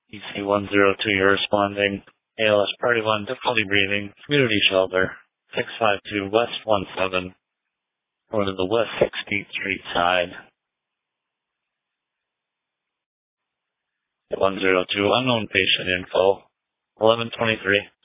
EC102, you're responding. ALS Party 1, difficulty breathing, community shelter, 652 West 17, or to the West 16th Street side. 102, unknown patient info, 1123.